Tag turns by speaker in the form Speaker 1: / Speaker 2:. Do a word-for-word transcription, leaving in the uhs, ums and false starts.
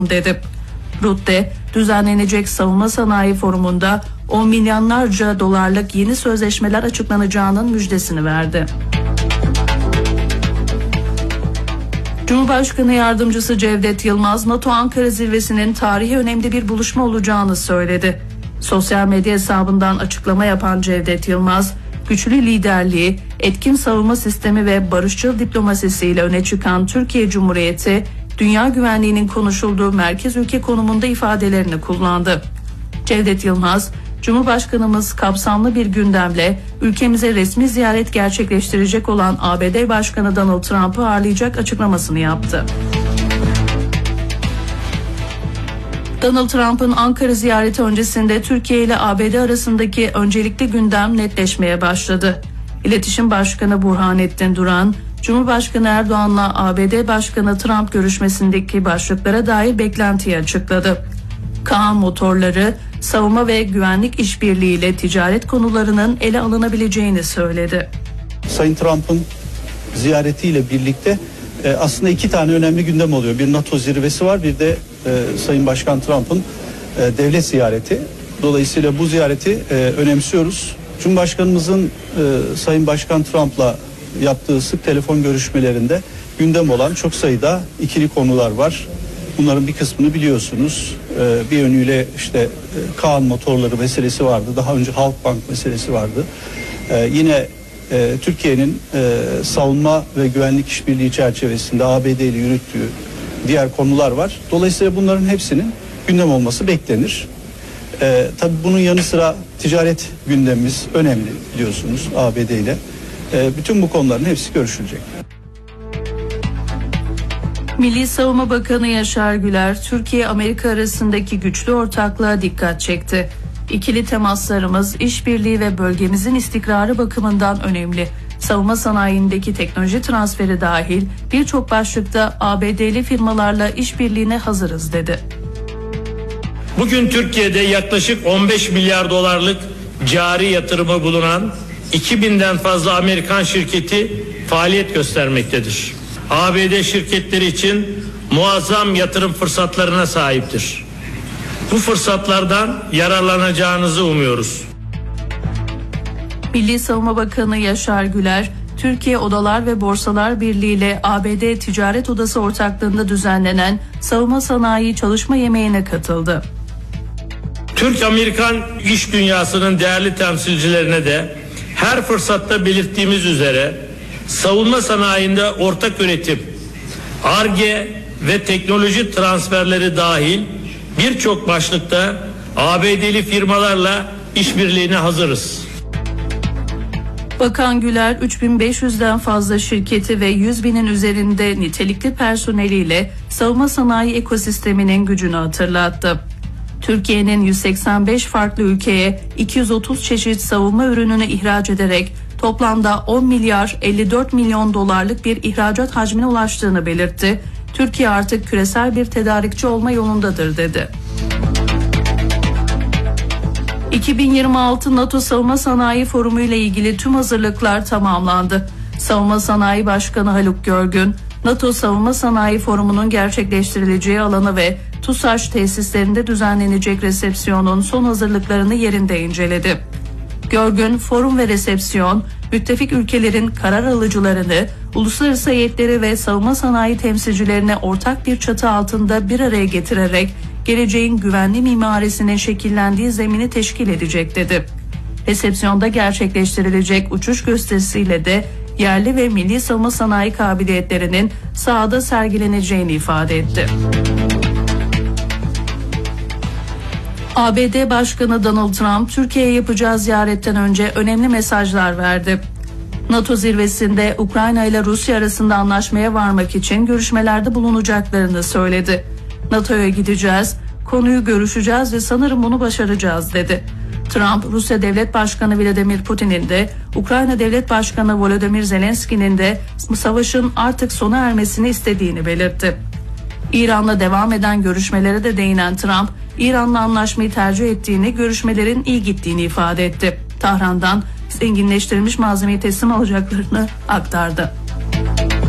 Speaker 1: dedi. Rutte, düzenlenecek savunma sanayi forumunda on milyonlarca dolarlık yeni sözleşmeler açıklanacağının müjdesini verdi. Cumhurbaşkanı Yardımcısı Cevdet Yılmaz, NATO Ankara Zirvesi'nin tarihi önemli bir buluşma olacağını söyledi. Sosyal medya hesabından açıklama yapan Cevdet Yılmaz, güçlü liderliği, etkin savunma sistemi ve barışçıl diplomasisiyle öne çıkan Türkiye Cumhuriyeti, dünya güvenliğinin konuşulduğu merkez ülke konumunda ifadelerini kullandı. Cevdet Yılmaz, Cumhurbaşkanımız kapsamlı bir gündemle ülkemize resmi ziyaret gerçekleştirecek olan A B D Başkanı Donald Trump'ı ağırlayacak açıklamasını yaptı. Donald Trump'ın Ankara ziyareti öncesinde Türkiye ile A B D arasındaki öncelikli gündem netleşmeye başladı. İletişim Başkanı Burhanettin Duran, Cumhurbaşkanı Erdoğan'la A B D Başkanı Trump görüşmesindeki başlıklara dair beklentiyi açıkladı. Kaan motorları, savunma ve güvenlik işbirliğiyle ticaret konularının ele alınabileceğini söyledi.
Speaker 2: Sayın Trump'ın ziyaretiyle birlikte e, aslında iki tane önemli gündem oluyor. Bir NATO zirvesi var, bir de e, Sayın Başkan Trump'ın e, devlet ziyareti. Dolayısıyla bu ziyareti e, önemsiyoruz. Cumhurbaşkanımızın e, Sayın Başkan Trump'la yaptığı sık telefon görüşmelerinde gündem olan çok sayıda ikili konular var. Bunların bir kısmını biliyorsunuz. Ee, bir yönüyle işte e, Kaan motorları meselesi vardı. Daha önce Halkbank meselesi vardı. Ee, yine e, Türkiye'nin e, savunma ve güvenlik işbirliği çerçevesinde A B D ile yürüttüğü diğer konular var. Dolayısıyla bunların hepsinin gündem olması beklenir. Ee, tabii bunun yanı sıra ticaret gündemimiz önemli biliyorsunuz A B D ile. Ee, bütün bu konuların hepsi görüşülecek.
Speaker 1: Milli Savunma Bakanı Yaşar Güler, Türkiye-Amerika arasındaki güçlü ortaklığa dikkat çekti. İkili temaslarımız, işbirliği ve bölgemizin istikrarı bakımından önemli. Savunma sanayindeki teknoloji transferi dahil birçok başlıkta A B D'li firmalarla işbirliğine hazırız dedi.
Speaker 3: Bugün Türkiye'de yaklaşık on beş milyar dolarlık cari yatırımı bulunan iki binden fazla Amerikan şirketi faaliyet göstermektedir. A B D şirketleri için muazzam yatırım fırsatlarına sahiptir. Bu fırsatlardan yararlanacağınızı umuyoruz.
Speaker 1: Milli Savunma Bakanı Yaşar Güler, Türkiye Odalar ve Borsalar Birliği ile A B D Ticaret Odası ortaklığında düzenlenen savunma sanayi çalışma yemeğine katıldı.
Speaker 3: Türk-Amerikan iş dünyasının değerli temsilcilerine de her fırsatta belirttiğimiz üzere savunma sanayinde ortak üretim, Ar-Ge ve teknoloji transferleri dahil birçok başlıkta A B D'li firmalarla işbirliğine hazırız.
Speaker 1: Bakan Güler, üç bin beş yüzden fazla şirketi ve yüz binin üzerinde nitelikli personeliyle savunma sanayi ekosisteminin gücünü hatırlattı. Türkiye'nin yüz seksen beş farklı ülkeye iki yüz otuz çeşit savunma ürününü ihraç ederek toplamda on milyar elli dört milyon dolarlık bir ihracat hacmine ulaştığını belirtti. Türkiye artık küresel bir tedarikçi olma yolundadır dedi. iki bin yirmi altı NATO Savunma Sanayi Forumu ile ilgili tüm hazırlıklar tamamlandı. Savunma Sanayi Başkanı Haluk Görgün, NATO Savunma Sanayi Forumu'nun gerçekleştirileceği alanı ve TUSAŞ tesislerinde düzenlenecek resepsiyonun son hazırlıklarını yerinde inceledi. Görgün, forum ve resepsiyon, müttefik ülkelerin karar alıcılarını, uluslararası heyetleri ve savunma sanayi temsilcilerini ortak bir çatı altında bir araya getirerek geleceğin güvenli mimarisinin şekillendiği zemini teşkil edecek dedi. Resepsiyonda gerçekleştirilecek uçuş gösterisiyle de yerli ve milli savunma sanayi kabiliyetlerinin sahada sergileneceğini ifade etti. A B D Başkanı Donald Trump, Türkiye'ye yapacağı ziyaretten önce önemli mesajlar verdi. NATO zirvesinde Ukrayna ile Rusya arasında anlaşmaya varmak için görüşmelerde bulunacaklarını söyledi. NATO'ya gideceğiz, konuyu görüşeceğiz ve sanırım bunu başaracağız dedi. Trump, Rusya Devlet Başkanı Vladimir Putin'in de Ukrayna Devlet Başkanı Volodymyr Zelenski'nin de savaşın artık sona ermesini istediğini belirtti. İran'la devam eden görüşmelere de değinen Trump, İran'la anlaşmayı tercih ettiğini, görüşmelerin iyi gittiğini ifade etti. Tahran'dan zenginleştirilmiş malzemeyi teslim alacaklarını aktardı.